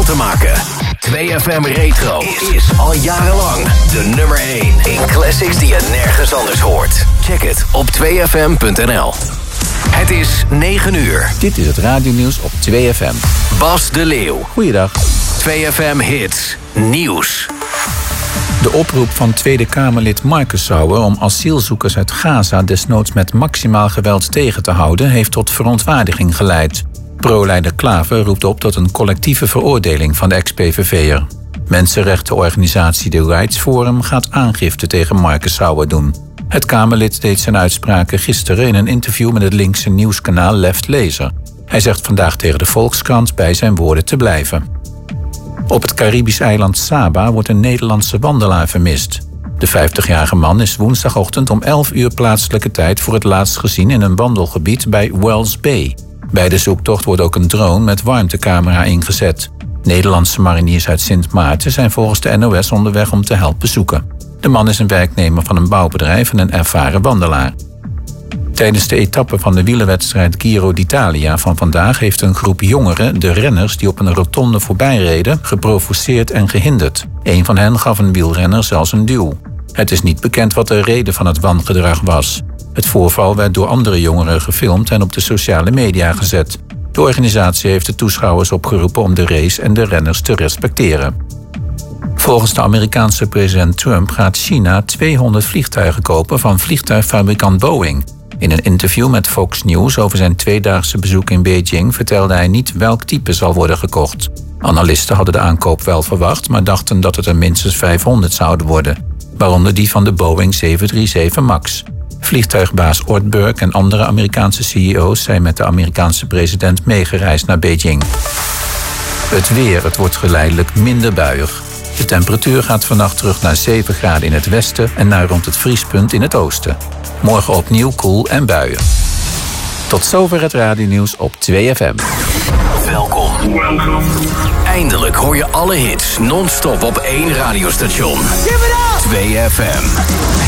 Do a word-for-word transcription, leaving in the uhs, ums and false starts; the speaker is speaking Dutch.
te maken. twee F M Retro is al jarenlang de nummer één in classics die je nergens anders hoort. Check het op twee f m punt n l. Het is negen uur. Dit is het radionieuws op twee F M. Bas de Leeuw. Goeiedag. twee F M Hits Nieuws. De oproep van Tweede Kamerlid Marcus Sauer om asielzoekers uit Gaza desnoods met maximaal geweld tegen te houden heeft tot verontwaardiging geleid. Pro-leider Klaver roept op tot een collectieve veroordeling van de ex-P V V'er. Mensenrechtenorganisatie The Rights Forum gaat aangifte tegen Marcus Sauer doen. Het Kamerlid deed zijn uitspraken gisteren in een interview met het linkse nieuwskanaal Left Lezer. Hij zegt vandaag tegen de Volkskrant bij zijn woorden te blijven. Op het Caribisch eiland Saba wordt een Nederlandse wandelaar vermist. De vijftigjarige man is woensdagochtend om elf uur plaatselijke tijd voor het laatst gezien in een wandelgebied bij Wells Bay. Bij de zoektocht wordt ook een drone met warmtecamera ingezet. Nederlandse mariniers uit Sint Maarten zijn volgens de N O S onderweg om te helpen zoeken. De man is een werknemer van een bouwbedrijf en een ervaren wandelaar. Tijdens de etappe van de wielerwedstrijd Giro d'Italia van vandaag heeft een groep jongeren de renners die op een rotonde voorbij reden geprovoceerd en gehinderd. Een van hen gaf een wielrenner zelfs een duw. Het is niet bekend wat de reden van het wangedrag was. Het voorval werd door andere jongeren gefilmd en op de sociale media gezet. De organisatie heeft de toeschouwers opgeroepen om de race en de renners te respecteren. Volgens de Amerikaanse president Trump gaat China tweehonderd vliegtuigen kopen van vliegtuigfabrikant Boeing. In een interview met Fox News over zijn tweedaagse bezoek in Beijing vertelde hij niet welk type zal worden gekocht. Analisten hadden de aankoop wel verwacht, maar dachten dat het er minstens vijfhonderd zouden worden. Waaronder die van de Boeing zeven drie zeven MAX. Vliegtuigbaas Ortberg en andere Amerikaanse C E O's zijn met de Amerikaanse president meegereisd naar Beijing. Het weer, het wordt geleidelijk minder buiig. De temperatuur gaat vannacht terug naar zeven graden in het westen en naar rond het vriespunt in het oosten. Morgen opnieuw koel en buien. Tot zover het radionieuws op twee F M. Welkom. Eindelijk hoor je alle hits non-stop op één radiostation. twee F M.